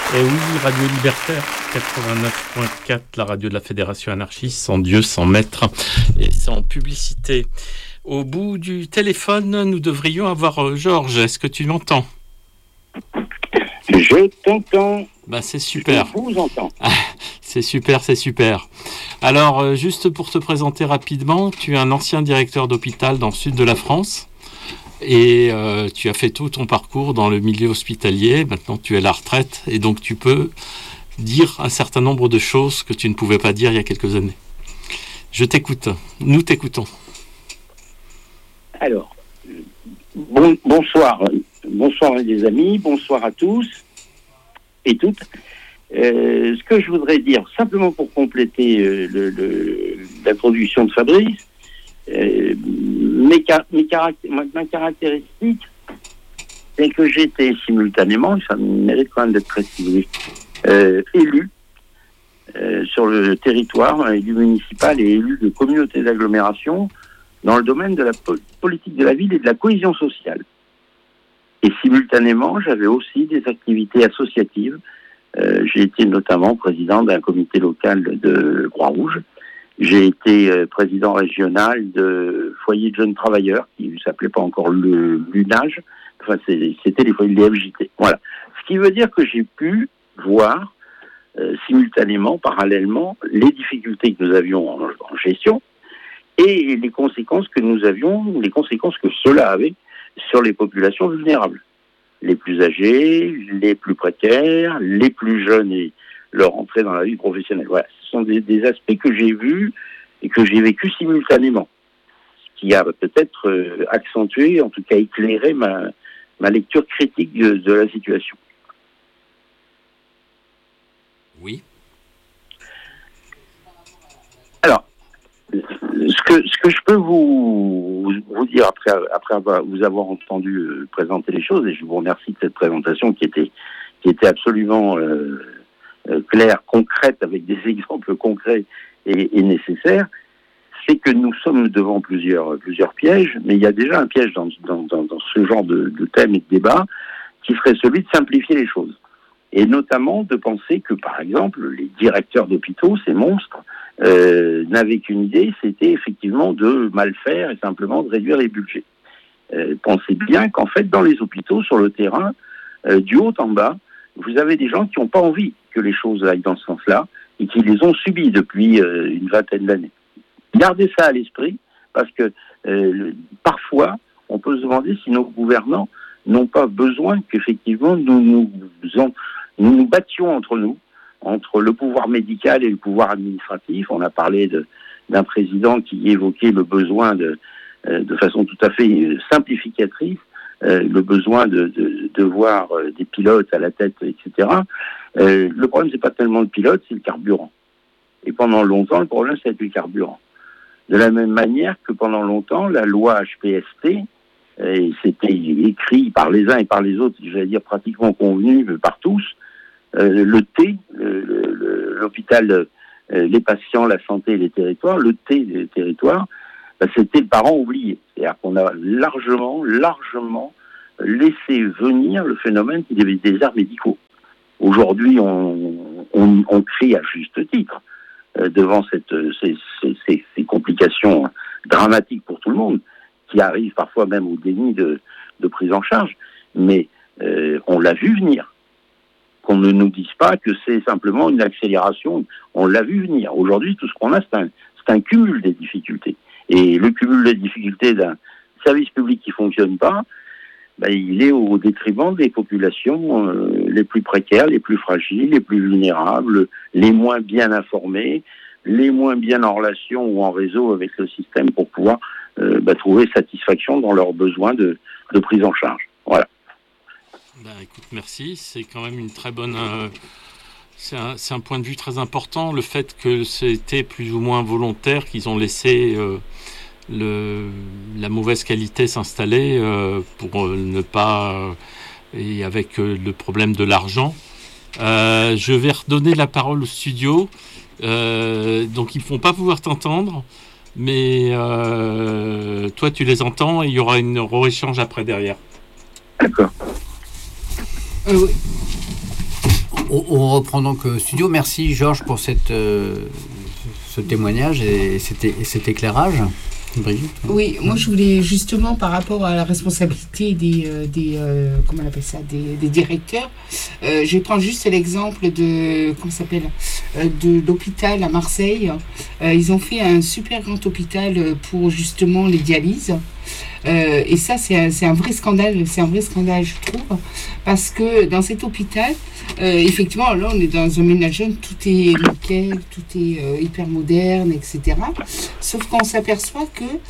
Et oui, Radio Libertaire 89.4, la radio de la Fédération anarchiste, sans Dieu, sans maître et sans publicité. Au bout du téléphone, nous devrions avoir Georges. Est-ce que tu m'entends ? Je t'entends. Bah, c'est super. Je vous entends. C'est super, c'est super. Alors, juste pour te présenter rapidement, tu es un ancien directeur d'hôpital dans le sud de la France. Et tu as fait tout ton parcours dans le milieu hospitalier. Maintenant, tu es à la retraite et donc tu peux dire un certain nombre de choses que tu ne pouvais pas dire il y a quelques années. Je t'écoute. Nous t'écoutons. Alors, bonsoir les amis, bonsoir à tous et toutes. Ce que je voudrais dire, simplement pour compléter l'introduction de Fabrice, ma caractéristique, c'est que j'étais simultanément, ça mérite quand même d'être précisé, élu sur le territoire, élu municipal et élu de communauté d'agglomération dans le domaine de la politique de la ville et de la cohésion sociale. Et simultanément, j'avais aussi des activités associatives. J'ai été notamment président d'un comité local de Croix-Rouge. J'ai été président régional de foyer de jeunes travailleurs, qui ne s'appelait pas encore le l'UNAGE. Enfin, c'était les foyers de l'EFJT. Voilà. Ce qui veut dire que j'ai pu voir simultanément, parallèlement, les difficultés que nous avions en gestion et les conséquences que nous avions, les conséquences que cela avait sur les populations vulnérables. Les plus âgés, les plus précaires, les plus jeunes et leur entrée dans la vie professionnelle. Voilà, ce sont des aspects que j'ai vus et que j'ai vécu simultanément. Ce qui a peut-être accentué, en tout cas éclairé ma lecture critique de la situation. Oui. Alors, ce que je peux vous dire après vous avoir entendu présenter les choses, et je vous remercie de cette présentation qui était absolument claire, concrète, avec des exemples concrets et nécessaires, c'est que nous sommes devant plusieurs pièges, mais il y a déjà un piège dans ce genre de thème et de débat qui serait celui de simplifier les choses. Et notamment de penser que, par exemple, les directeurs d'hôpitaux, ces monstres, n'avaient qu'une idée, c'était effectivement de mal faire et simplement de réduire les budgets. Pensez bien qu'en fait, dans les hôpitaux, sur le terrain, du haut en bas, vous avez des gens qui n'ont pas envie que les choses aillent dans ce sens-là et qui les ont subies depuis une vingtaine d'années. Gardez ça à l'esprit, parce que parfois, on peut se demander si nos gouvernants n'ont pas besoin qu'effectivement nous battions entre nous, entre le pouvoir médical et le pouvoir administratif. On a parlé d'un président qui évoquait le besoin de façon tout à fait simplificatrice, le besoin de voir des pilotes à la tête, etc. Le problème, c'est pas tellement le pilote, c'est le carburant. Et pendant longtemps, le problème, c'était le carburant. De la même manière que pendant longtemps, la loi HPST, et c'était écrit par les uns et par les autres, j'allais dire pratiquement convenu par tous, le T, l'hôpital, les patients, la santé et les territoires, le T des territoires, c'était le parent oublié. C'est-à-dire qu'on a largement laissé venir le phénomène qu'il y avait des déserts médicaux. Aujourd'hui, on crie à juste titre devant ces complications dramatiques pour tout le monde, qui arrivent parfois même au déni de prise en charge, mais on l'a vu venir. Qu'on ne nous dise pas que c'est simplement une accélération, on l'a vu venir. Aujourd'hui, tout ce qu'on a, c'est un cumul des difficultés. Et le cumul des difficultés d'un service public qui ne fonctionne pas, il est au détriment des populations les plus précaires, les plus fragiles, les plus vulnérables, les moins bien informées, les moins bien en relation ou en réseau avec le système pour pouvoir trouver satisfaction dans leurs besoins de prise en charge. Voilà. Écoute, merci. C'est quand même une très bonne... c'est un point de vue très important, le fait que c'était plus ou moins volontaire, qu'ils ont laissé la mauvaise qualité s'installer pour ne pas... et avec le problème de l'argent. Je vais redonner la parole au studio. Donc, ils ne vont pas pouvoir t'entendre, mais toi, tu les entends et il y aura une rééchange après derrière. D'accord. Oui. On reprend donc studio. Merci Georges pour ce témoignage et cet éclairage. Brigitte. Oui, moi je voulais justement par rapport à la responsabilité des comment on appelle ça, des directeurs, je vais prendre juste l'exemple de l'hôpital à Marseille. Ils ont fait un super grand hôpital pour justement les dialyses. Et ça c'est un vrai scandale, je trouve, parce que dans cet hôpital, effectivement là on est dans un ménage jeune, tout est nickel, tout est hyper moderne, etc. Sauf qu'on s'aperçoit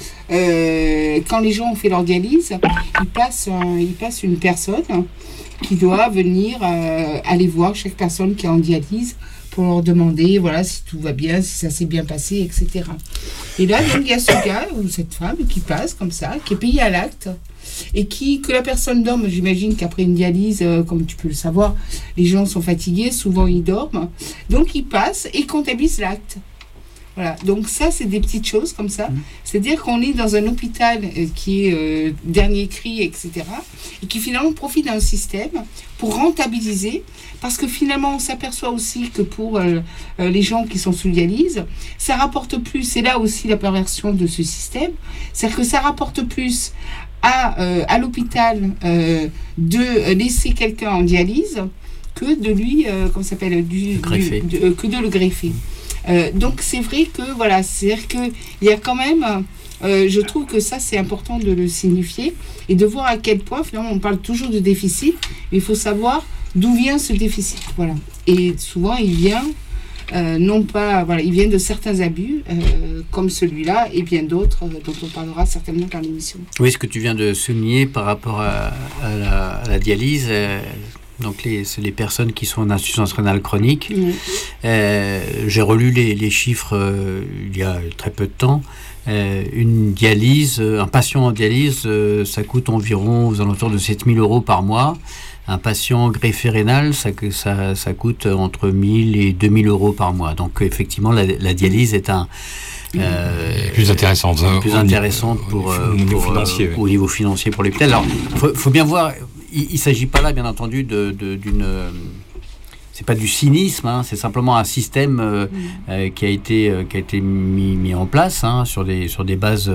que quand les gens ont fait leur dialyse, ils passent une personne qui doit venir aller voir chaque personne qui est en dialyse pour leur demander voilà si tout va bien, si ça s'est bien passé, etc. Et là, donc, il y a ce gars ou cette femme qui passe comme ça, qui est payé à l'acte et que la personne dorme. J'imagine qu'après une dialyse, comme tu peux le savoir, les gens sont fatigués, souvent ils dorment. Donc, il passe et comptabilise l'acte. Voilà, donc ça, c'est des petites choses comme ça. C'est-à-dire qu'on est dans un hôpital qui est dernier cri, etc. Et qui finalement profite d'un système pour rentabiliser. Parce que finalement, on s'aperçoit aussi que pour les gens qui sont sous dialyse, ça rapporte plus. C'est là aussi la perversion de ce système. C'est-à-dire que ça rapporte plus à l'hôpital de laisser quelqu'un en dialyse que de lui, que de le greffer. Donc c'est vrai que voilà, c'est-à-dire qu'il y a quand même, je trouve que ça c'est important de le signifier et de voir à quel point finalement on parle toujours de déficit, mais il faut savoir d'où vient ce déficit, voilà. Et souvent il vient il vient de certains abus comme celui-là et bien d'autres dont on parlera certainement dans l'émission. Oui, ce que tu viens de souligner par rapport à la dialyse. Donc c'est les personnes qui sont en insuffisance rénale chronique. J'ai relu les chiffres il y a très peu de temps. Une dialyse, un patient en dialyse, ça coûte environ aux alentours de 7 000 € par mois. Un patient greffé rénal, ça coûte entre 1 000 et 2 000 € par mois. Donc effectivement, la dialyse est plus intéressante. Plus intéressante au niveau financier pour l'hôpital. Alors, faut bien voir. Il ne s'agit pas là, bien entendu, d'une... c'est pas du cynisme, hein, c'est simplement un système qui a été mis en place sur des bases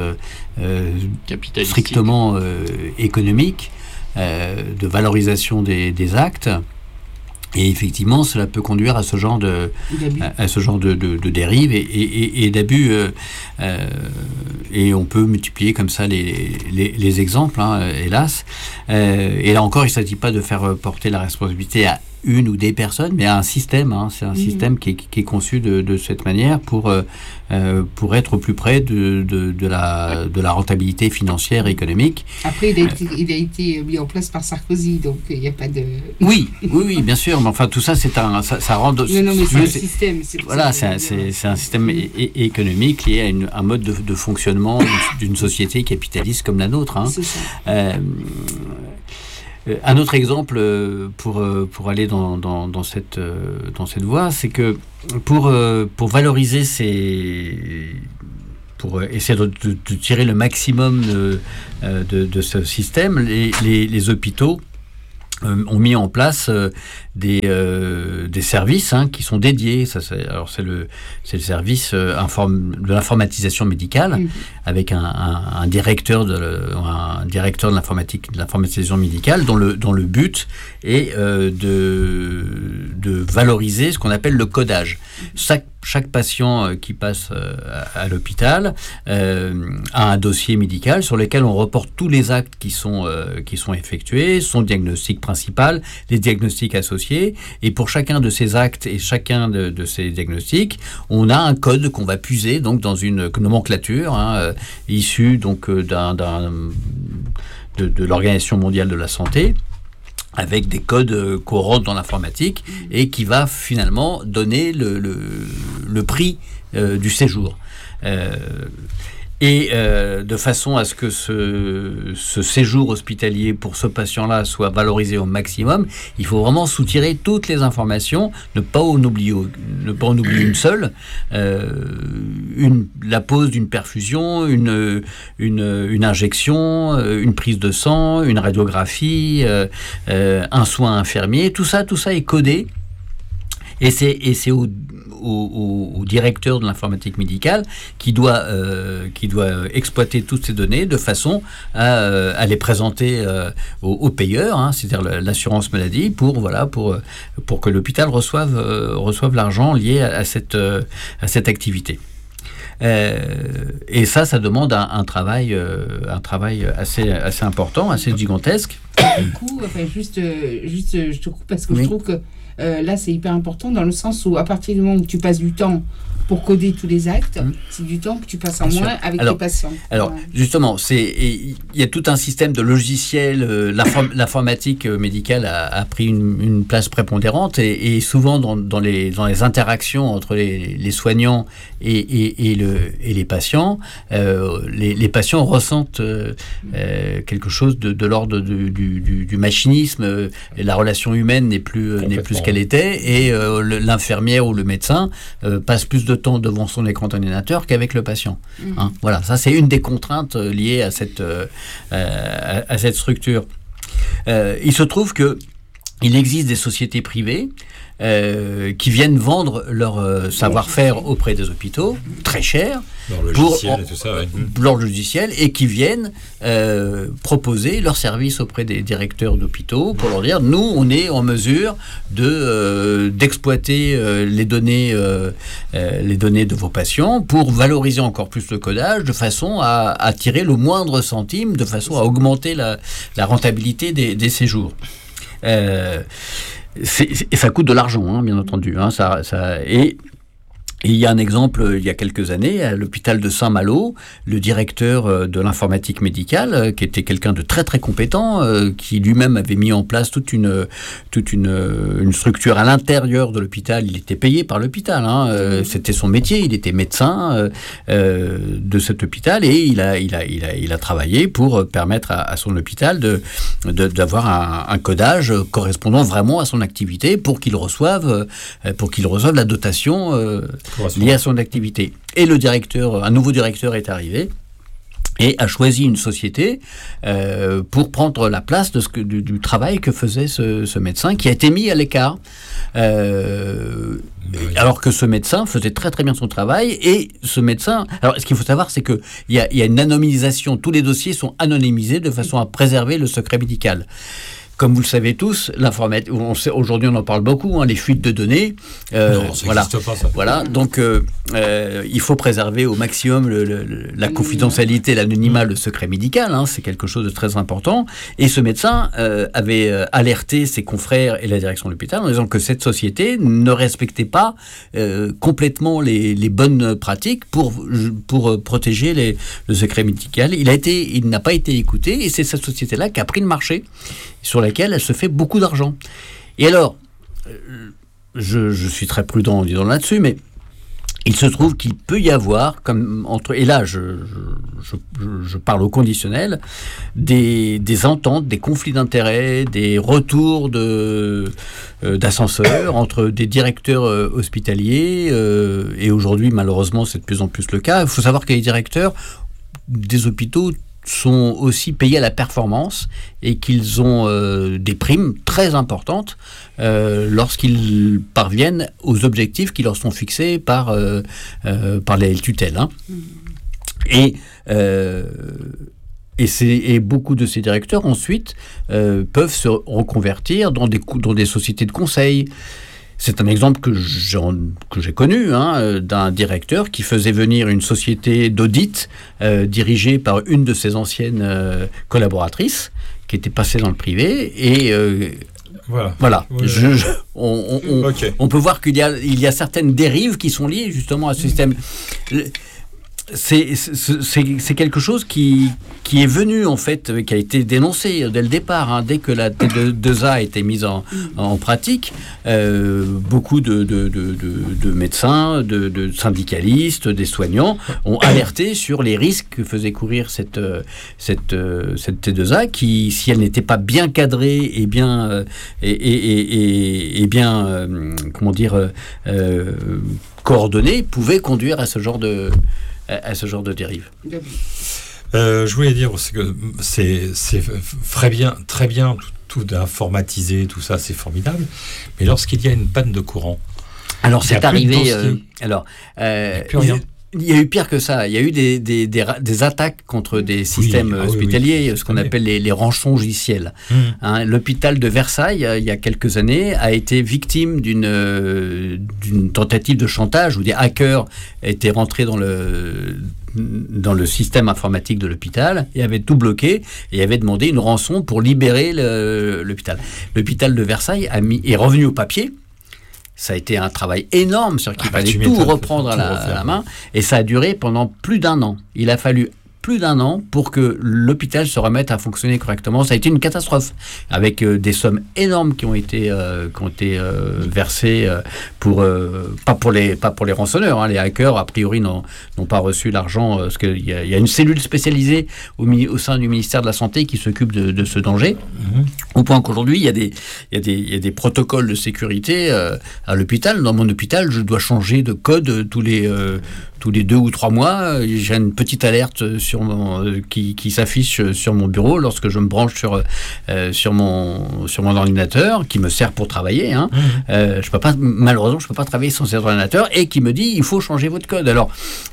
strictement économiques, de valorisation des actes. Et effectivement, cela peut conduire à ce genre de dérive et d'abus. Et on peut multiplier comme ça les exemples, hélas. Et là encore, il ne s'agit pas de faire porter la responsabilité à une ou des personnes, mais à un système. C'est un système qui est conçu de cette manière pour être au plus près de la rentabilité financière et économique. Après, il a été mis en place par Sarkozy, donc il n'y a pas de... Oui, bien sûr, mais enfin tout ça, ça rend... Non, mais c'est un système. Voilà, c'est un système économique lié à un mode de fonctionnement d'une société capitaliste comme la nôtre. C'est ça. Un autre exemple pour aller dans cette voie, c'est que pour valoriser pour essayer de tirer le maximum de ce système, les hôpitaux ont mis en place des services qui sont dédiés. C'est le service de l'informatisation médicale, avec un directeur de l'informatique, de l'informatisation médicale, dont le but est de valoriser ce qu'on appelle le codage. Chaque patient qui passe à l'hôpital a un dossier médical sur lequel on reporte tous les actes qui sont effectués, son diagnostic principal, les diagnostics associés, et pour chacun de ces actes et chacun de ces diagnostics, on a un code qu'on va puiser donc dans une nomenclature issue donc de l'Organisation mondiale de la santé, avec des codes qu'on rentre dans l'informatique et qui va finalement donner le prix du séjour. De façon à ce que ce séjour hospitalier pour ce patient-là soit valorisé au maximum, il faut vraiment soutirer toutes les informations, ne pas en oublier une seule, la pose d'une perfusion, une injection, une prise de sang, une radiographie, un soin infirmier, tout ça est codé Et c'est au directeur de l'informatique médicale qui doit exploiter toutes ces données de façon à les présenter aux payeurs, hein, c'est-à-dire l'assurance maladie, pour que l'hôpital reçoive l'argent lié à cette activité. Et ça demande un travail assez important, assez gigantesque. Du coup, juste, je te coupe parce que je trouve que là, c'est hyper important dans le sens où, à partir du moment où tu passes du temps pour coder tous les actes, c'est du temps que tu passes en moins avec les patients. Alors, justement, il y a tout un système de logiciels. L'informatique médicale a pris une place prépondérante et souvent dans les interactions entre les soignants et les patients, les patients ressentent quelque chose de l'ordre du machinisme. La relation humaine n'est plus ce qu'elle était, et l'infirmière ou le médecin passe plus de temps devant son écran d'ordinateur qu'avec le patient. Hein, voilà, ça c'est une des contraintes liées à cette structure. Il se trouve que il existe des sociétés privées qui viennent vendre leur savoir-faire auprès des hôpitaux, très cher, leur logiciel, et qui viennent proposer leurs services auprès des directeurs d'hôpitaux pour leur dire, nous, on est en mesure d'exploiter les données de vos patients pour valoriser encore plus le codage, de façon à tirer le moindre centime, de façon à augmenter la rentabilité des séjours. Et ça coûte de l'argent, hein, bien entendu. Hein, et il y a un exemple, il y a quelques années, à l'hôpital de Saint-Malo, le directeur de l'informatique médicale, qui était quelqu'un de très très compétent, qui lui-même avait mis en place toute une structure à l'intérieur de l'hôpital. Il était payé par l'hôpital, hein, c'était son métier, il était médecin de cet hôpital, et il a travaillé pour permettre à son hôpital d'avoir un codage correspondant vraiment à son activité, pour qu'il reçoive la dotation lié à son activité. Et un nouveau directeur est arrivé et a choisi une société pour prendre la place du travail que faisait ce médecin, qui a été mis à l'écart. Alors que ce médecin faisait très très bien son travail, et ce médecin... Alors, ce qu'il faut savoir, c'est qu'il y a une anonymisation. Tous les dossiers sont anonymisés de façon à préserver le secret médical. Comme vous le savez tous, l'informatique, aujourd'hui on en parle beaucoup, hein, les fuites de données. Non, ça n'existe pas, ça. Voilà, donc il faut préserver au maximum la confidentialité, l'anonymat, le secret médical, hein, c'est quelque chose de très important. Et ce médecin avait alerté ses confrères et la direction de l'hôpital en disant que cette société ne respectait pas complètement les bonnes pratiques pour protéger le secret médical. Il n'a pas été écouté, et c'est cette société-là qui a pris le marché, sur laquelle elle se fait beaucoup d'argent. Et alors, je suis très prudent en disant là-dessus, mais il se trouve qu'il peut y avoir, et là je parle au conditionnel, des ententes, des conflits d'intérêts, des retours d'ascenseurs entre des directeurs hospitaliers, et aujourd'hui malheureusement c'est de plus en plus le cas. Il faut savoir que les directeurs des hôpitaux sont aussi payés à la performance, et qu'ils ont des primes très importantes lorsqu'ils parviennent aux objectifs qui leur sont fixés par les tutelles. Hein. Et beaucoup de ces directeurs ensuite peuvent se reconvertir dans des sociétés de conseil. C'est un exemple que j'ai connu, hein, d'un directeur qui faisait venir une société d'audit dirigée par une de ses anciennes collaboratrices, qui était passée dans le privé, et voilà. Oui, on peut voir qu'il y a certaines dérives qui sont liées justement à ce système. C'est quelque chose qui est venu, en fait, qui a été dénoncé dès le départ, hein, dès que la T2A a été mise en pratique. Beaucoup de médecins, de syndicalistes, des soignants ont alerté sur les risques que faisait courir cette T2A, qui, si elle n'était pas bien cadrée et bien coordonnée, pouvait conduire à ce genre de dérive. Je voulais dire aussi que c'est très bien tout d'informatiser, tout ça, c'est formidable. Mais lorsqu'il y a une panne de courant, Alors Il y a c'est plus de arrivé. dossier. Plus rien. Il y a eu pire que ça. Il y a eu des attaques contre des systèmes hospitaliers, ce qu'on appelle les rançongiciels. Hein, l'hôpital de Versailles, il y a quelques années, a été victime d'une tentative de chantage où des hackers étaient rentrés dans le système informatique de l'hôpital et avaient tout bloqué et avaient demandé une rançon pour libérer l'hôpital. L'hôpital de Versailles est revenu au papier. Ça a été un travail énorme, c'est-à-dire qu'il fallait tout reprendre à la main, et ça a duré pendant plus d'1 an. Il a fallu plus d'1 an pour que l'hôpital se remette à fonctionner correctement. Ça a été une catastrophe, avec des sommes énormes qui ont été versées pas pour les rançonneurs. Hein. Les hackers, a priori, n'ont pas reçu l'argent, parce qu'il y a une cellule spécialisée au sein du ministère de la Santé qui s'occupe de ce danger. Au point qu'aujourd'hui, il y a des protocoles de sécurité à l'hôpital. Dans mon hôpital, je dois changer de code tous les 2 ou 3 mois. J'ai une petite alerte qui s'affiche sur mon bureau lorsque je me branche sur mon ordinateur, qui me sert pour travailler. Hein. Malheureusement, je peux pas travailler sans cet ordinateur, et qui me dit il faut changer votre code. Alors,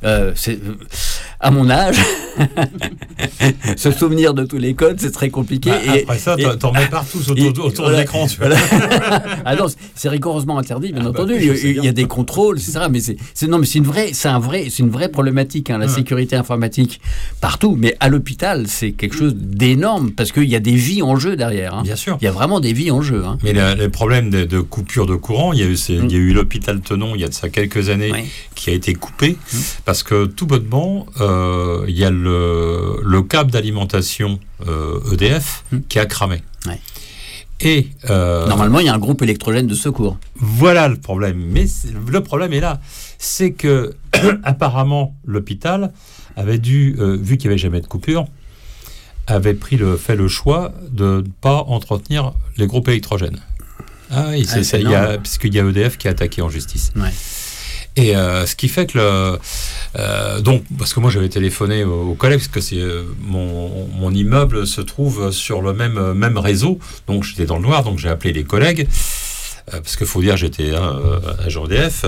à mon âge, se souvenir de tous les codes, c'est très compliqué. Après ça, t'en mets partout autour de l'écran. Tu vois. Ah non, c'est rigoureusement interdit, bien entendu. Il y a des contrôles, etc. Mais c'est une vraie problématique, hein, la sécurité informatique partout. Mais à l'hôpital, c'est quelque chose d'énorme, parce qu'il y a des vies en jeu derrière. Hein. Bien sûr. Il y a vraiment des vies en jeu. Hein. Mais le problème de coupure de courant, il y a eu l'hôpital Tenon, il y a de ça quelques années, qui a été coupé, parce que tout bonnement, il y a le câble d'alimentation EDF qui a cramé. Ouais. Et normalement, il y a un groupe électrogène de secours. Voilà le problème. Mais le problème est là. C'est que, apparemment, l'hôpital avait dû, vu qu'il n'y avait jamais de coupure, avait fait le choix de ne pas entretenir les groupes électrogènes. Ah oui, puisqu'il y a EDF qui a attaqué en justice. Ouais. Et ce qui fait que donc, parce que moi j'avais téléphoné aux collègues, parce que mon immeuble se trouve sur le même réseau, donc j'étais dans le noir, donc j'ai appelé les collègues, parce qu'il faut dire j'étais agent EDF,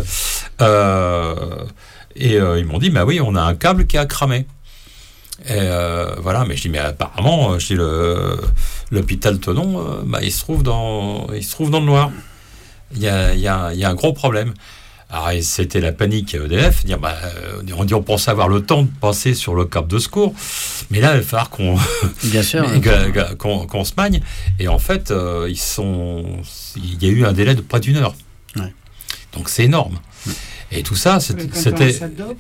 et ils m'ont dit bah oui, on a un câble qui a cramé. Et voilà, mais je dis mais apparemment, l'hôpital Tenon, il se trouve dans le noir. Il y a un gros problème. Alors, c'était la panique à EDF, on pensait avoir le temps de passer sur le câble de secours, mais là, il va falloir qu'on se magne. Et en fait, il y a eu un délai de près d'1 heure. Ouais. Donc, c'est énorme. Et tout ça, c'était...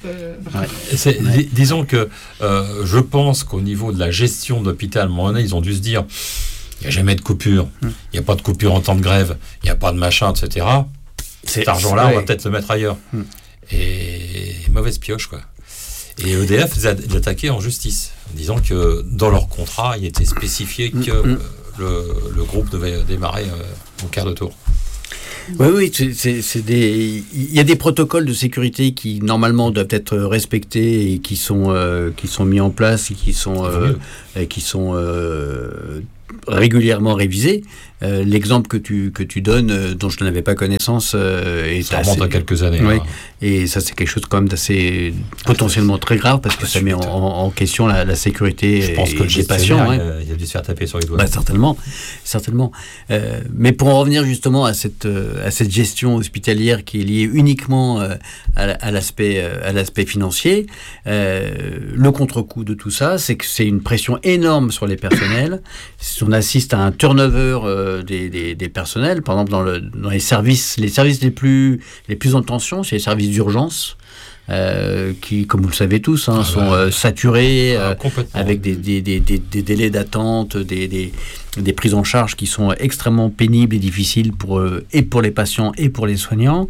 Disons que je pense qu'au niveau de la gestion de l'hôpital, à un moment donné, ils ont dû se dire, il n'y a jamais de coupure, il n'y a pas de coupure en temps de grève, il n'y a pas de machin, etc., cet argent-là, on va peut-être le mettre ailleurs. Et mauvaise pioche, quoi. Et EDF les attaquait en justice, en disant que dans leur contrat, il était spécifié que le groupe devait démarrer au quart de tour. Oui, il y a des protocoles de sécurité qui normalement doivent être respectés et qui sont mis en place et qui sont régulièrement révisés. L'exemple que tu donnes, dont je n'avais pas connaissance, ça remonte à quelques années. Oui, et ça, c'est quelque chose quand même d'assez potentiellement très grave, parce que ça met en question la sécurité des patients. Il a dû se faire taper sur les doigts. Certainement. Mais pour en revenir justement à cette gestion hospitalière qui est liée uniquement à l'aspect financier, le contre-coup de tout ça, c'est que c'est une pression énorme sur les personnels. On assiste à un turnover des personnels. Par exemple, dans les services les plus en tension, c'est les services d'urgence, qui, comme vous le savez tous, sont saturés, avec des délais d'attente, des prises en charge qui sont extrêmement pénibles et difficiles pour les patients et pour les soignants.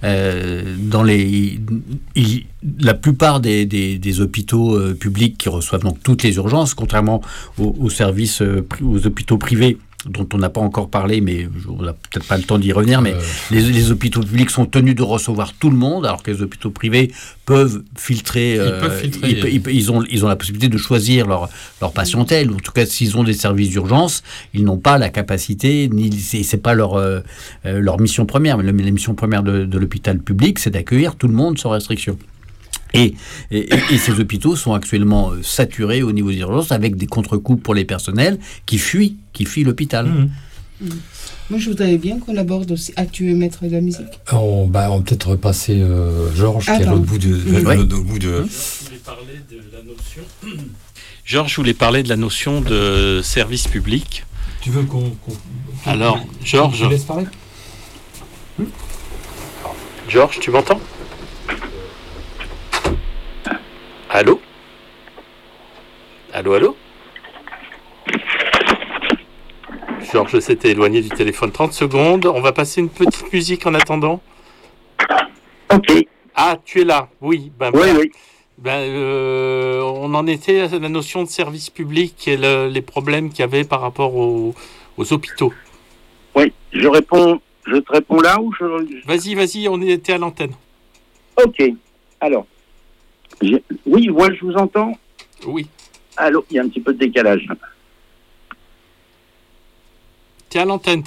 La plupart des hôpitaux publics qui reçoivent donc toutes les urgences, contrairement aux hôpitaux privés, dont on n'a pas encore parlé, mais on n'a peut-être pas le temps d'y revenir, mais les hôpitaux publics sont tenus de recevoir tout le monde, alors que les hôpitaux privés peuvent filtrer. Ils ont la possibilité de choisir leur patientèle, ou en tout cas, s'ils ont des services d'urgence, ils n'ont pas la capacité, c'est pas leur mission première. Mais la mission première de l'hôpital public, c'est d'accueillir tout le monde sans restriction. Et ces hôpitaux sont actuellement saturés au niveau des urgences, avec des contre-coups pour les personnels qui fuient l'hôpital. Moi, je voudrais bien qu'on aborde aussi. Ah, tu veux mettre de la musique ? On va peut-être repasser Georges, qui est à l'autre bout de... Georges voulait parler de la notion de service public. Tu veux qu'on... Alors, Georges... Tu laisses parler ? Georges, tu m'entends ? Allô ? Allô ? Georges s'était éloigné du téléphone 30 secondes. On va passer une petite musique en attendant. Ok. Ah, tu es là. Oui. Oui. On en était à la notion de service public et les problèmes qu'il y avait par rapport aux hôpitaux. Oui, je te réponds là ou je... Vas-y, on était à l'antenne. Ok. Alors, oui, moi je vous entends. Oui. Allô, il y a un petit peu de décalage. T'es à l'antenne.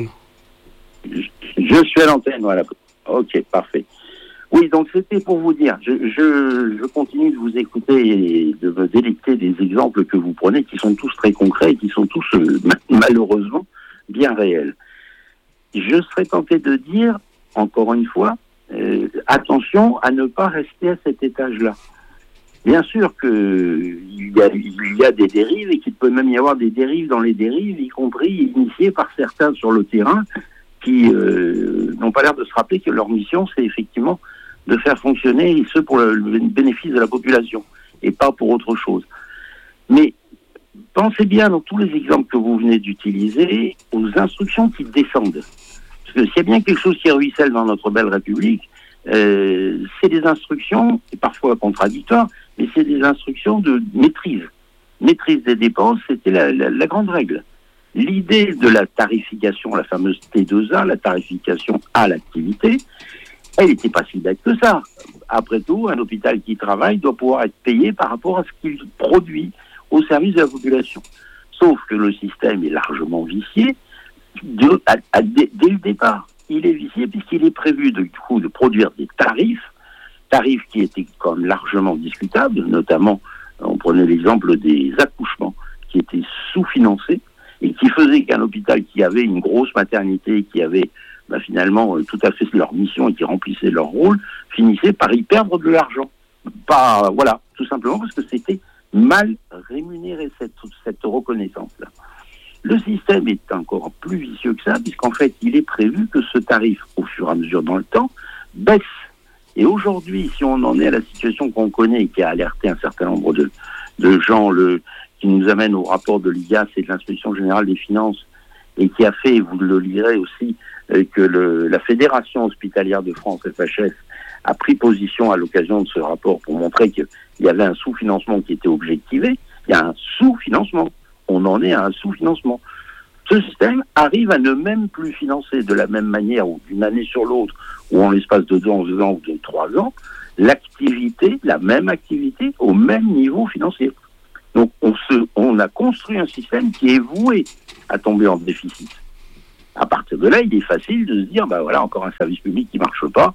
Je suis à l'antenne, voilà. Ok, parfait. Oui, donc c'était pour vous dire, je continue de vous écouter et de me délecter des exemples que vous prenez, qui sont tous très concrets et qui sont tous malheureusement bien réels. Je serais tenté de dire, encore une fois, attention à ne pas rester à cet étage-là. Bien sûr qu'il y a des dérives et qu'il peut même y avoir des dérives dans les dérives, y compris initiées par certains sur le terrain qui n'ont pas l'air de se rappeler que leur mission, c'est effectivement de faire fonctionner, et ce pour le bénéfice de la population, et pas pour autre chose. Mais pensez bien, dans tous les exemples que vous venez d'utiliser, aux instructions qui descendent. Parce que s'il y a bien quelque chose qui ruisselle dans notre belle République, c'est des instructions, et parfois contradictoires, mais c'est des instructions de maîtrise. Maîtrise des dépenses, c'était la grande règle. L'idée de la tarification, la fameuse T2A, la tarification à l'activité, elle n'était pas si bête que ça. Après tout, un hôpital qui travaille doit pouvoir être payé par rapport à ce qu'il produit au service de la population. Sauf que le système est largement vicié dès le départ. Il est vicié puisqu'il est prévu du coup de produire des tarifs qui étaient quand même largement discutables, notamment, on prenait l'exemple des accouchements qui étaient sous-financés et qui faisaient qu'un hôpital qui avait une grosse maternité, qui avait finalement tout à fait leur mission et qui remplissait leur rôle, finissait par y perdre de l'argent. Voilà, tout simplement parce que c'était mal rémunéré, cette reconnaissance-là. Le système est encore plus vicieux que ça, puisqu'en fait, il est prévu que ce tarif, au fur et à mesure dans le temps, baisse. Et aujourd'hui, si on en est à la situation qu'on connaît et qui a alerté un certain nombre de gens, qui nous amène au rapport de l'IGAS et de l'Inspection Générale des Finances, et qui a fait, vous le lirez aussi, que la Fédération Hospitalière de France, FHS, a pris position à l'occasion de ce rapport pour montrer qu'il y avait un sous-financement qui était objectivé. Il y a un sous-financement. On en est à un sous-financement. Ce système arrive à ne même plus financer de la même manière, ou d'une année sur l'autre, ou en l'espace de 2 ans ou de 3 ans, l'activité, la même activité, au même niveau financier. Donc on a construit un système qui est voué à tomber en déficit. À partir de là, il est facile de se dire, voilà, encore un service public qui marche pas.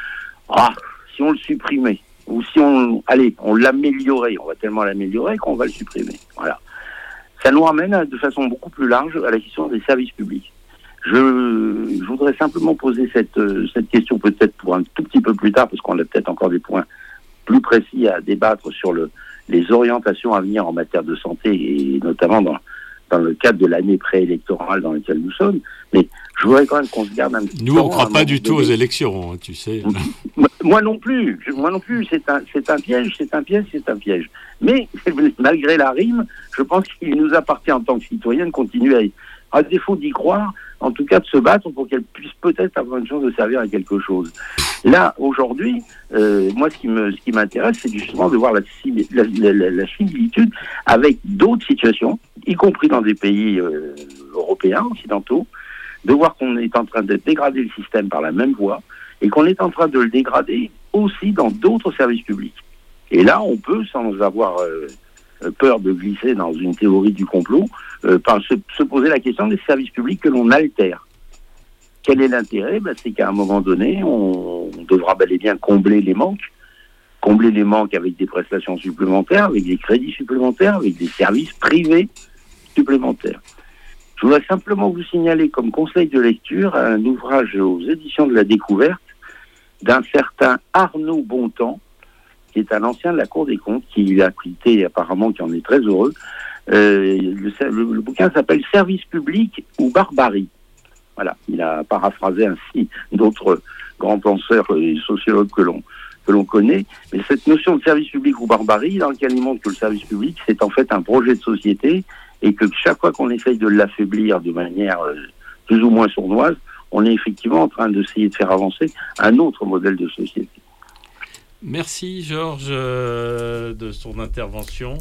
Si on le supprimait, ou si on l'améliorait, on va tellement l'améliorer qu'on va le supprimer. Voilà. Ça nous ramène de façon beaucoup plus large à la question des services publics. Je voudrais simplement poser cette question peut-être pour un tout petit peu plus tard, parce qu'on a peut-être encore des points plus précis à débattre sur les orientations à venir en matière de santé, et notamment dans le cadre de l'année préélectorale dans laquelle nous sommes. Mais je voudrais quand même qu'on se garde un petit peu. Nous, on ne croit pas du tout aux élections, tu sais. Moi non plus. C'est un piège. Mais, malgré la rime, je pense qu'il nous appartient en tant que citoyens de continuer à défaut d'y croire, en tout cas de se battre pour qu'elle puisse peut-être avoir une chance de servir à quelque chose. Là, aujourd'hui, moi, ce qui m'intéresse, c'est justement de voir la similitude avec d'autres situations, y compris dans des pays européens, occidentaux, de voir qu'on est en train de dégrader le système par la même voie et qu'on est en train de le dégrader aussi dans d'autres services publics. Et là, on peut, sans avoir peur de glisser dans une théorie du complot, se poser la question des services publics que l'on altère. Quel est l'intérêt ? C'est qu'à un moment donné, on devra bel et bien combler les manques avec des prestations supplémentaires, avec des crédits supplémentaires, avec des services privés supplémentaires. Je voudrais simplement vous signaler comme conseil de lecture un ouvrage aux éditions de la Découverte d'un certain Arnaud Bontemps, qui est un ancien de la Cour des comptes, qui a quitté apparemment, qui en est très heureux. Le bouquin s'appelle « Service public ou barbarie ». Voilà, il a paraphrasé ainsi d'autres grands penseurs et sociologues que l'on connaît. Mais cette notion de service public ou barbarie, dans laquelle il montre que le service public, c'est en fait un projet de société et que chaque fois qu'on essaye de l'affaiblir de manière plus ou moins sournoise, on est effectivement en train d'essayer de faire avancer un autre modèle de société. Merci Georges de ton intervention.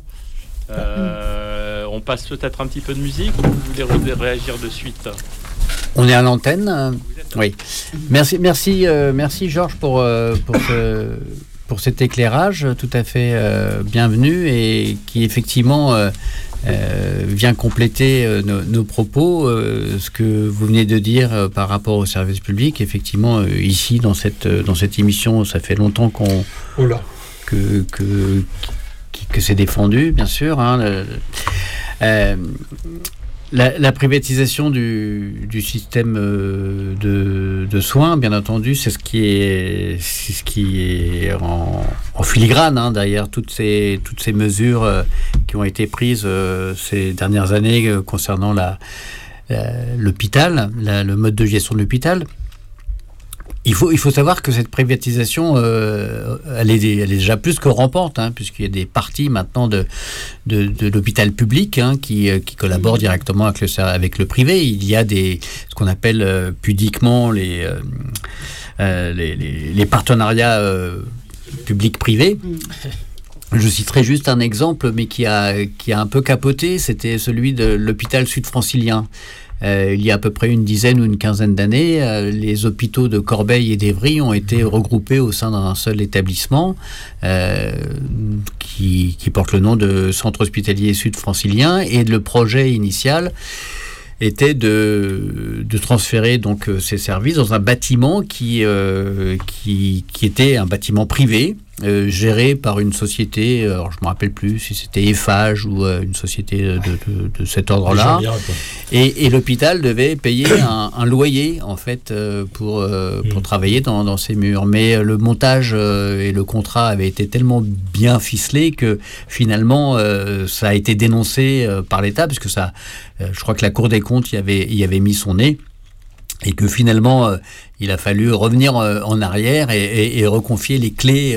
On passe peut-être un petit peu de musique ou vous voulez réagir de suite ? On est à l'antenne. Oui. Merci Georges pour cet éclairage tout à fait bienvenu et qui effectivement vient compléter nos propos. Ce que vous venez de dire par rapport au service public, effectivement, ici dans cette émission, ça fait longtemps que c'est défendu, bien sûr. La privatisation du système de soins, bien entendu, c'est ce qui est en filigrane derrière toutes ces mesures qui ont été prises ces dernières années concernant l'hôpital, le mode de gestion de l'hôpital. Il faut savoir que cette privatisation, elle est déjà plus que rampante, puisqu'il y a des parties maintenant de l'hôpital public qui collaborent directement avec le privé. Il y a ce qu'on appelle pudiquement les partenariats public-privé. Je citerai juste un exemple, mais qui a un peu capoté, c'était celui de l'hôpital sud-francilien. Il y a à peu près une dizaine ou une quinzaine d'années, les hôpitaux de Corbeil et d'Évry ont été regroupés au sein d'un seul établissement qui porte le nom de Centre hospitalier sud-francilien, et le projet initial était de transférer donc ces services dans un bâtiment qui était un bâtiment privé, géré par une société, alors je ne me rappelle plus si c'était Eiffage ou une société de cet ordre-là. Et l'hôpital devait payer un loyer, en fait, pour travailler dans ces murs. Mais le montage et le contrat avaient été tellement bien ficelés que finalement, ça a été dénoncé par l'État, parce que je crois que la Cour des comptes y avait mis son nez. Et que finalement, il a fallu revenir en arrière et reconfier les clés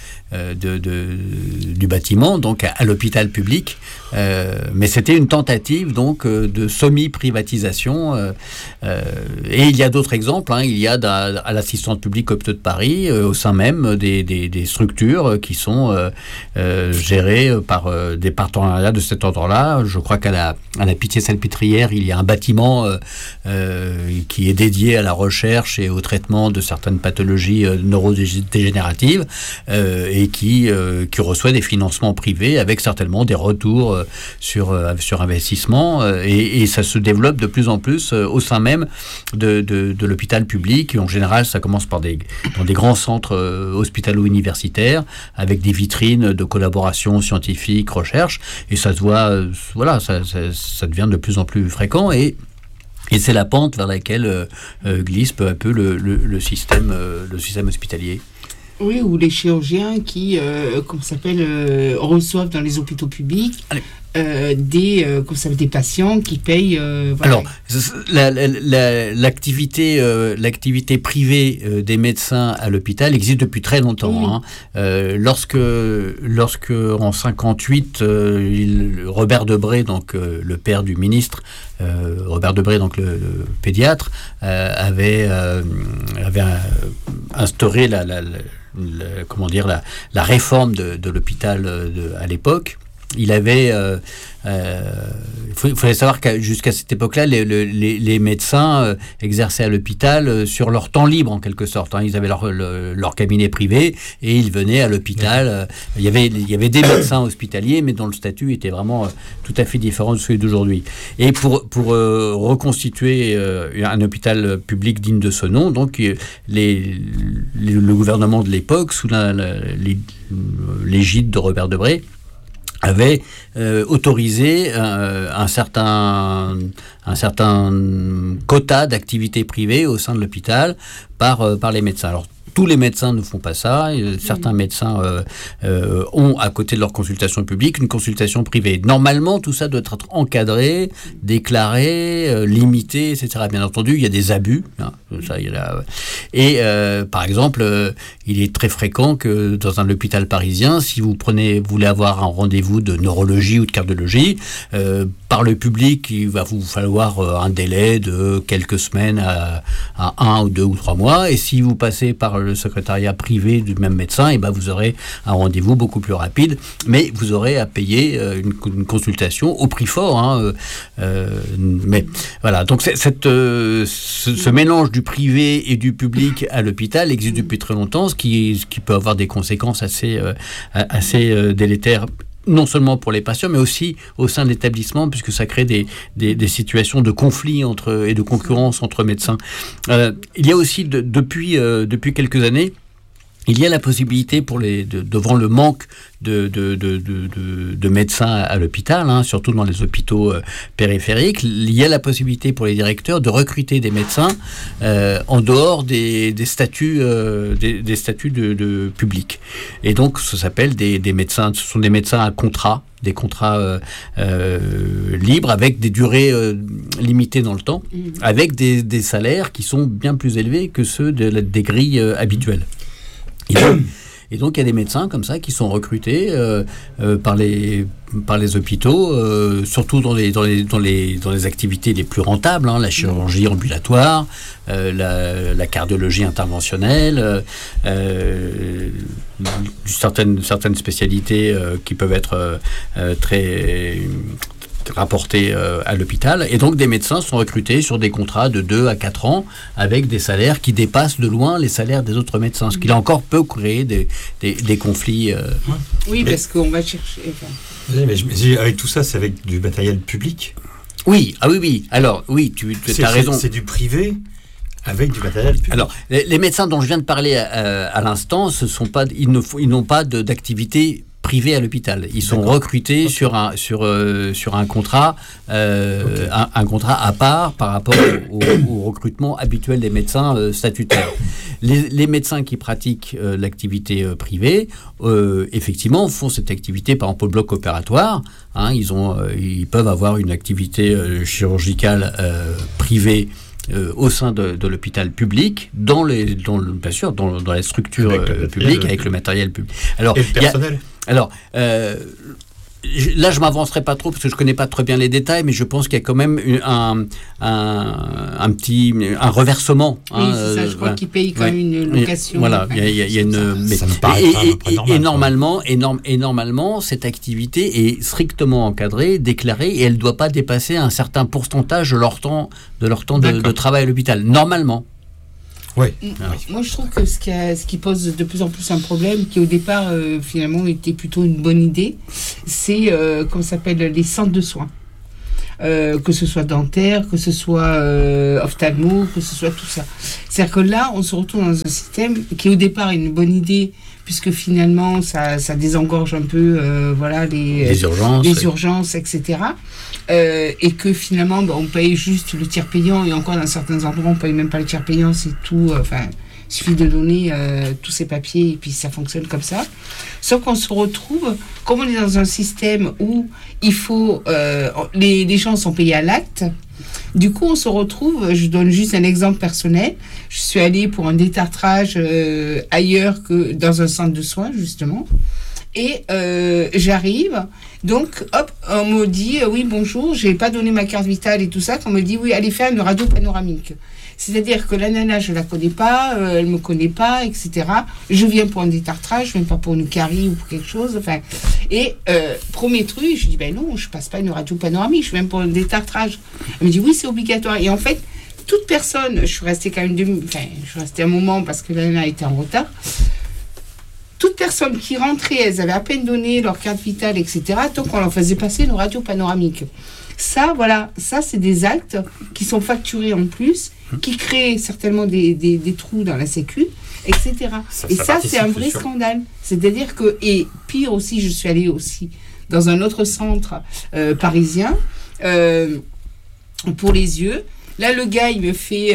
du bâtiment, donc à l'hôpital public. Mais c'était une tentative donc de semi-privatisation. Et il y a d'autres exemples. Il y a à l'assistance publique Hôpitaux de Paris, au sein même des structures qui sont gérées par des partenariats de cet ordre-là. Je crois qu'à la Pitié-Salpêtrière, il y a un bâtiment qui est dédié à la recherche et au traitement de certaines pathologies neurodégénératives et qui reçoit des financements privés avec certainement des retours sur investissement, et ça se développe de plus en plus au sein même de l'hôpital public. En général, ça commence dans des grands centres hospitalo-universitaires avec des vitrines de collaboration scientifique, recherche, et ça se voit, ça devient de plus en plus fréquent, et c'est la pente vers laquelle glisse peu à peu le système hospitalier. Oui, ou les chirurgiens qui, reçoivent dans les hôpitaux publics des patients qui payent. Alors, l'activité privée des médecins à l'hôpital existe depuis très longtemps. Oui. Lorsque en 58, Robert Debré, donc le père du ministre, Robert Debré, donc le pédiatre, avait instauré la réforme de l'hôpital à l'époque, il avait... il fallait savoir que jusqu'à cette époque-là, les médecins exerçaient à l'hôpital sur leur temps libre, en quelque sorte. Ils avaient leur cabinet privé et ils venaient à l'hôpital. Il y avait des médecins hospitaliers, mais dont le statut était vraiment tout à fait différent de celui d'aujourd'hui. Et pour reconstituer un hôpital public digne de ce nom, donc le gouvernement de l'époque, sous l'égide de Robert Debré, avait autorisé un certain quota d'activités privées au sein de l'hôpital par les médecins. Alors, tous les médecins ne font pas ça. Certains médecins ont, à côté de leur consultation publique, une consultation privée. Normalement, tout ça doit être encadré, déclaré, limité, etc. Bien entendu, il y a des abus. Et par exemple, il est très fréquent que dans un hôpital parisien, si vous voulez avoir un rendez-vous de neurologie ou de cardiologie, par le public, il va vous falloir un délai de quelques semaines à 1 ou 2 ou 3 mois. Et si vous passez par le secrétariat privé du même médecin, et ben vous aurez un rendez-vous beaucoup plus rapide, mais vous aurez à payer une consultation au prix fort. Mais voilà, donc ce mélange du privé et du public à l'hôpital existe depuis très longtemps, ce qui peut avoir des conséquences assez délétères, non seulement pour les patients, mais aussi au sein de l'établissement, puisque ça crée des situations de conflit et de concurrence entre médecins. Il y a aussi, depuis quelques années, il y a la possibilité devant le manque de médecins à l'hôpital, surtout dans les hôpitaux périphériques, il y a la possibilité pour les directeurs de recruter des médecins en dehors des statuts de public. Et donc, ça s'appelle des médecins. Ce sont des médecins à contrat, des contrats libres avec des durées limitées dans le temps, avec des salaires qui sont bien plus élevés que ceux des grilles habituelles. Et donc il y a des médecins comme ça qui sont recrutés par les hôpitaux, surtout dans les activités les plus rentables, la chirurgie ambulatoire, la cardiologie interventionnelle, certaines spécialités qui peuvent être très rapportés à l'hôpital, et donc des médecins sont recrutés sur des contrats de 2 à 4 ans avec des salaires qui dépassent de loin les salaires des autres médecins, ce qui là encore peut créer des conflits. Oui, parce qu'on va chercher... Mais avec tout ça, c'est avec du matériel public. Oui, oui. Alors, oui, tu as raison. C'est du privé avec du matériel public. Alors, les médecins dont je viens de parler à l'instant, ils n'ont pas d'activité privés à l'hôpital. Ils sont recrutés sur un contrat, un contrat à part par rapport au recrutement habituel des médecins statutaires. Les médecins qui pratiquent l'activité privée, effectivement, font cette activité, par exemple au bloc opératoire. Ils peuvent avoir une activité chirurgicale privée au sein de l'hôpital public, bien sûr, dans la structure publique, avec le matériel public. Alors, et le personnel. Là, je m'avancerai pas trop parce que je connais pas très bien les détails, mais je pense qu'il y a quand même un reversement. Oui, c'est ça. Je crois qu'ils payent quand même une location. Voilà, il y a une. Ça me paraît pas à peu près normal. Et normalement, cette activité est strictement encadrée, déclarée, et elle ne doit pas dépasser un certain pourcentage de leur temps de travail à l'hôpital. Normalement. Oui. Moi, je trouve que ce qui pose de plus en plus un problème, qui au départ, finalement, était plutôt une bonne idée, c'est, comment ça s'appelle, les centres de soins. Que ce soit dentaire, que ce soit ophtalmo, que ce soit tout ça. C'est-à-dire que là, on se retrouve dans un système qui, au départ, est une bonne idée, puisque finalement, ça désengorge un peu les urgences, etc. Et que finalement, on paye juste le tiers payant, et encore dans certains endroits, on ne paye même pas le tiers payant, c'est tout. Il suffit de donner tous ces papiers, et puis ça fonctionne comme ça. Sauf qu'on se retrouve, comme on est dans un système où il faut... les gens sont payés à l'acte. Du coup, on se retrouve, je donne juste un exemple personnel, je suis allée pour un détartrage ailleurs que dans un centre de soins, justement. Et j'arrive, donc hop, on me dit oui bonjour, j'ai pas donné ma carte vitale et tout ça, qu'on me dit oui allez faire une radio panoramique. C'est-à-dire que la nana, je la connais pas, elle me connaît pas, etc. Je viens pour un détartrage, je viens pas pour une carie ou pour quelque chose. Enfin, et premier truc, je dis ben non, je passe pas une radio panoramique, je viens pour un détartrage. Elle me dit oui, c'est obligatoire. Et en fait, toute personne, je suis restée quand même je suis restée un moment parce que la nana était en retard. Toute personne qui rentrait, elles avaient à peine donné leur carte vitale, etc. Donc on leur faisait passer une radio panoramique. Ça, voilà, ça c'est des actes qui sont facturés en plus, qui créent certainement des trous dans la sécu, etc. Et ça c'est un vrai scandale. C'est-à-dire que, et pire aussi, je suis allée aussi dans un autre centre parisien pour les yeux. Là, le gars, il me fait,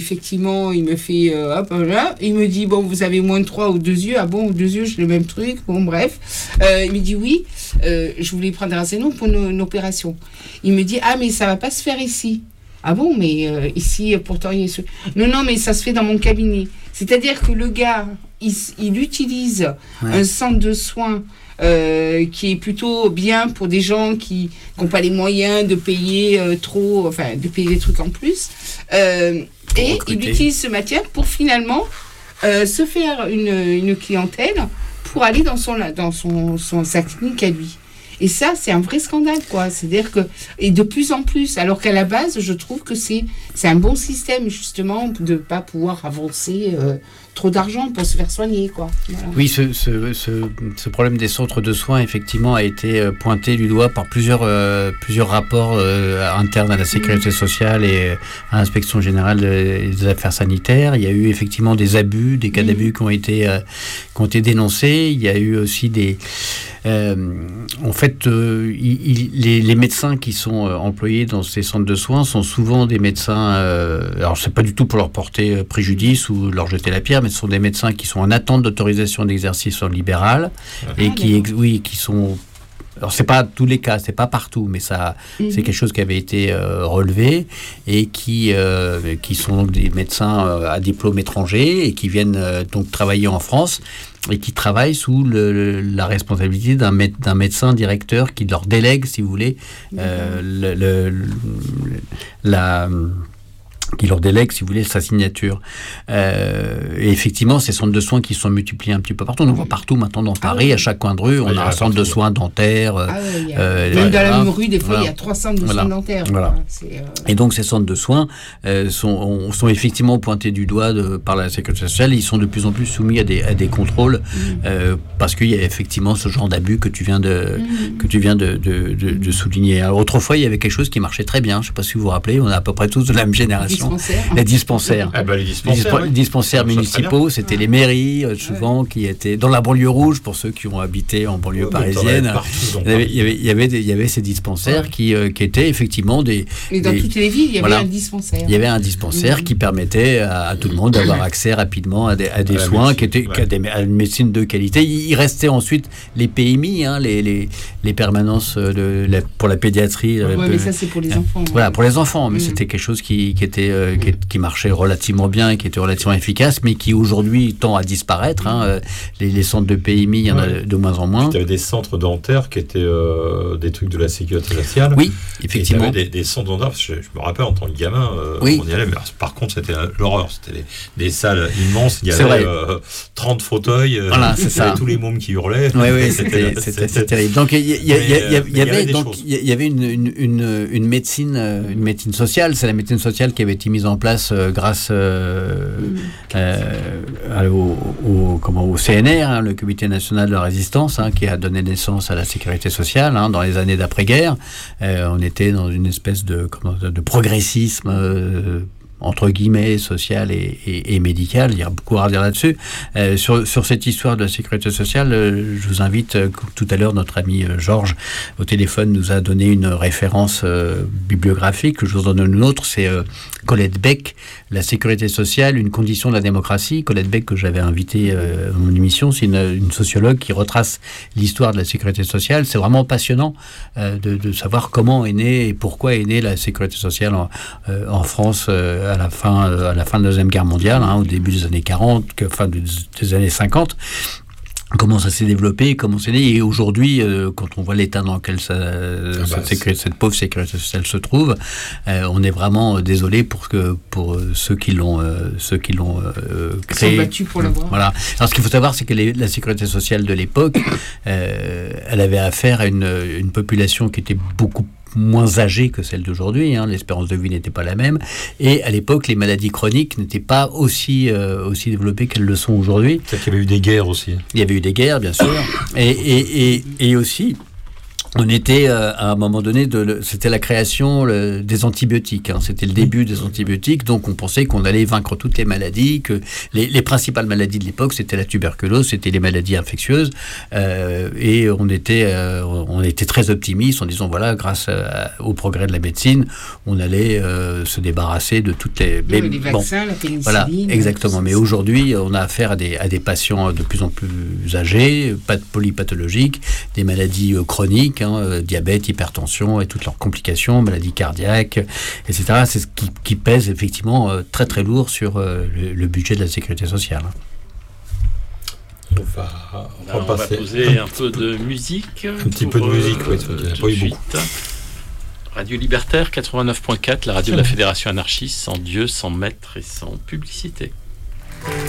hop là, il me dit, bon, vous avez moins de 3 ou 2 yeux. Ah bon, 2 yeux, j'ai le même truc. Bon, bref. Il me dit, oui, je voulais prendre un renseignement pour une opération. Il me dit, ah, mais ça va pas se faire ici. Ah bon, mais ici, pourtant, il est... Non, mais ça se fait dans mon cabinet. C'est-à-dire que le gars, il utilise un centre de soins qui est plutôt bien pour des gens qui n'ont pas les moyens de payer de payer des trucs en plus. Et il utilise ce matière pour finalement se faire une clientèle pour aller dans sa clinique à lui. Et ça, c'est un vrai scandale, quoi. C'est-à-dire que, et de plus en plus, alors qu'à la base, je trouve que c'est un bon système, justement, de ne pas pouvoir avancer trop d'argent pour se faire soigner, quoi. Voilà. Oui, ce problème des centres de soins, effectivement, a été pointé du doigt par plusieurs rapports internes à la sécurité sociale et à l'inspection générale des affaires sanitaires. Il y a eu effectivement des abus, des cas d'abus qui ont été dénoncés. Il y a eu aussi des... en fait, les médecins qui sont employés dans ces centres de soins sont souvent des médecins... alors, c'est pas du tout pour leur porter préjudice ou leur jeter la pierre, mais ce sont des médecins qui sont en attente d'autorisation d'exercice en libéral et qui sont... Alors, c'est pas tous les cas, c'est pas partout, mais ça, c'est quelque chose qui avait été relevé et qui sont donc des médecins à diplôme étranger et qui viennent donc travailler en France et qui travaillent sous la responsabilité d'un médecin directeur qui leur délègue, si vous voulez, qui leur délègue, si vous voulez, sa signature. Et effectivement, ces centres de soins qui sont multipliés un petit peu partout. On voit partout maintenant dans Paris, à chaque coin de rue, on a un centre de soins dentaires. Même dans la même rue, des fois, il y a 3 centres de soins dentaires. Voilà. Et donc, ces centres de soins sont effectivement pointés du doigt par la Sécurité sociale. Ils sont de plus en plus soumis à des contrôles parce qu'il y a effectivement ce genre d'abus que tu viens de souligner. Alors, autrefois, il y avait quelque chose qui marchait très bien. Je ne sais pas si vous vous rappelez, on est à peu près tous de la même génération. Les dispensaires. Les dispensaires municipaux, c'était les mairies, souvent, qui étaient dans la banlieue rouge, pour ceux qui ont habité en banlieue parisienne. Il y avait ces dispensaires qui étaient effectivement des... Mais dans toutes les villes, il y avait un dispensaire. Il y avait un dispensaire qui permettait à tout le monde d'avoir accès rapidement à des soins, à une médecine de qualité. Il restait ensuite les PMI, les permanences pour la pédiatrie. Mais ça, c'est pour les enfants. Voilà, pour les enfants, mais c'était quelque chose qui marchait relativement bien et qui était relativement efficace, mais qui aujourd'hui tend à disparaître. Les centres de PMI, il y en a de moins en moins. Il y avait des centres dentaires qui étaient des trucs de la sécurité sociale. Oui, effectivement. Il y avait des centres dentaires, je me rappelle en tant que gamin, on y allait, mais par contre c'était l'horreur. C'était des salles immenses, il y avait 30 fauteuils, c'est ça. Tous les mômes qui hurlaient. Oui, c'était terrible. Donc il y avait une médecine sociale, c'est la médecine sociale qui avait été mise en place grâce au CNR, le Comité national de la résistance, qui a donné naissance à la sécurité sociale dans les années d'après-guerre. On était dans une espèce de progressisme entre guillemets, social et médical. Il y a beaucoup à dire là-dessus. Sur cette histoire de la sécurité sociale, je vous invite, tout à l'heure, notre ami Georges, au téléphone, nous a donné une référence bibliographique. Je vous en donne une autre, c'est Colette Beck, La sécurité sociale, une condition de la démocratie. Colette Beck, que j'avais invité à mon émission, c'est une sociologue qui retrace l'histoire de la sécurité sociale. C'est vraiment passionnant de savoir comment est née et pourquoi est née la sécurité sociale en France à la fin de la Deuxième Guerre mondiale, au début des années 40, fin des années 50. comment ça s'est développé, comment c'est né. Et aujourd'hui, quand on voit l'état dans lequel cette pauvre sécurité sociale se trouve, on est vraiment désolé pour ceux qui l'ont créé. Ils sont battus pour l'avoir. Voilà. Alors, ce qu'il faut savoir, c'est que la sécurité sociale de l'époque, elle avait affaire à une population qui était beaucoup moins âgée que celle d'aujourd'hui, l'espérance de vie n'était pas la même, et à l'époque les maladies chroniques n'étaient pas aussi développées qu'elles le sont aujourd'hui. C'est qu'il y avait eu des guerres aussi. Il y avait eu des guerres, bien sûr, et aussi on était à un moment donné, c'était la création des antibiotiques, c'était le début des antibiotiques, donc on pensait qu'on allait vaincre toutes les maladies, que les principales maladies de l'époque, c'était la tuberculose, c'était les maladies infectieuses, et on était très optimistes en disant, voilà, grâce au progrès de la médecine, on allait se débarrasser de toutes les... les vaccins, la pénicilline... Voilà, exactement, mais aujourd'hui, on a affaire à des patients de plus en plus âgés, polypathologiques, des maladies chroniques, diabète, hypertension et toutes leurs complications, maladies cardiaques, etc. C'est ce qui pèse effectivement très très lourd sur le budget de la sécurité sociale. On va poser un peu de musique. Un petit peu de musique, oui, il n'y a pas eu beaucoup. Radio Libertaire 89.4, la radio de la Fédération anarchiste, sans Dieu, sans maître et sans publicité.